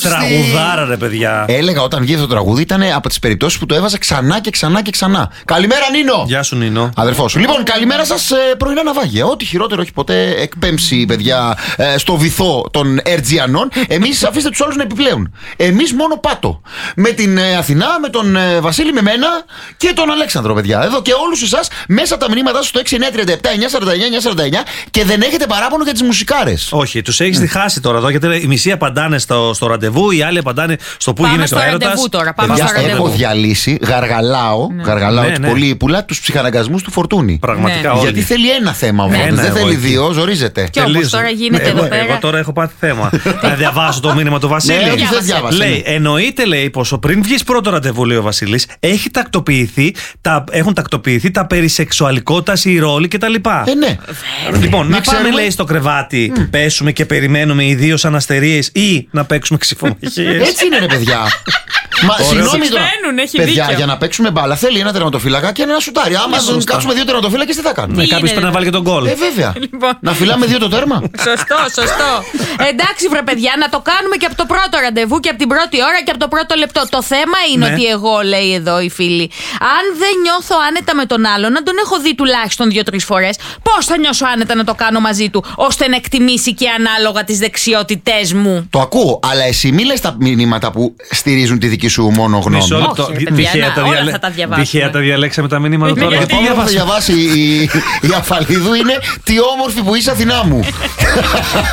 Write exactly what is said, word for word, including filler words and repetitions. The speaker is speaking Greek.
Τραγουδάρα, ρε παιδιά. Έλεγα όταν βγήκε το τραγούδι, ήταν από τις περιπτώσεις που το έβαζα ξανά και ξανά και ξανά. Καλημέρα, Νίνο! Γεια σου, Νίνο. Αδερφός σου. Λοιπόν, καλημέρα σας, πρωινά ναυάγια. Ό,τι χειρότερο έχει ποτέ εκπέμψει, παιδιά, στο βυθό των Ερτζιανών. Εμείς αφήστε τους άλλους να επιπλέουν. Εμείς μόνο πάτο. Με την Αθηνά, με τον Βασίλη, με μένα και τον Αλέξανδρο, παιδιά. Εδώ και όλους εσάς μέσα από τα μηνύματά σας στο έξι εννιά τριάντα επτά εννιά σαράντα εννιά εννιά σαράντα εννιά και δεν έχετε παράπονο για τις μουσικάρες. Όχι, τους έχεις διχάσει τώρα εδώ, γιατί οι μισοί απαντάνε στο, στο ραντεβού, οι άλλοι απαντάνε στο πού πάμε γίνεται ο έρωτας. Ραντεβού τώρα, πάμε Παιδιά, στο ραντεβού. έχω διαλύσει, γαργαλάω, ναι. γαργαλάω ναι, ναι. πολύ πουλά τους ψυχαναγκασμούς του Φορτούνη. Πραγματικά, Ναι. όλοι. Γιατί θέλει ένα θέμα ο Ναι, Φορτούνης, ναι, δεν εγώ θέλει εκεί. δύο, ζορίζεται. Και όπως τώρα γίνεται εδώ πέρα. Εγώ τώρα έχω πάθει θέμα. Να διαβάσω το μήνυμα του Βασίλη. Ναι, όχι, δεν διάβασα. Λέει, εννοείται, λέει, πως πριν βγεις πρώτο ραντεβού, λέει ο Βασίλης, έχει τακτοποιηθεί, τα, έχουν τακτοποιηθεί τα περί σεξουαλικότητας, οι ρόλοι κτλ. Ε, ναι. Λοιπόν, να πάμε, ξέρουμε. λέει, στο κρεβάτι, mm. πέσουμε και περιμένουμε οι δύο σαν αστερίες ή να παίξουμε ξυφομαχίες. Έτσι είναι, ρε παιδιά. Μα συγγνώμη τώρα. Συχαίνουν, έχει Παιδιά, δίκιο. για να παίξουμε μπάλα θέλει ένα τερματοφύλακα και ένα σουτάρι. Άμα δεν κάτσουμε δύο τερματοφύλακες, τι θα κάνουμε. Ναι, κάποιος πρέπει να βάλει και τον γκολ. Ε, βέβαια. Λοιπόν. Να φυλάμε δύο το τέρμα. Σωστό, σωστό. Εντάξει, βρε παιδιά, να το κάνουμε και από το πρώτο ραντεβού και από την πρώτη ώρα και από το πρώτο λεπτό. Το θέμα είναι Ναι. ότι εγώ, λέει εδώ η φίλη, αν δεν νιώθω άνετα με τον άλλον, να τον έχω δει τουλάχιστον δύο-τρεις φορές, πώς θα νιώσω άνετα να το κάνω μαζί του, ώστε να εκτιμήσει και ανάλογα τις δεξιότητές μου. Το ακούω, αλλά εσύ μη λες τα μηνύματα που στηρίζουν τη δική σου μόνο γνώμη. Μισό λεπτό. Όχι, ρε παιδιά, Τυχαία να, τα όλα διαλέ- θα τα διαβάσουμε. Τυχαία τα διαλέξαμε τα μηνύματα Ναι, τώρα. γιατί Το επόμενο που θα διαβάσει η, η Αφαλίδου είναι τι όμορφη που είσαι, Αθηνά μου.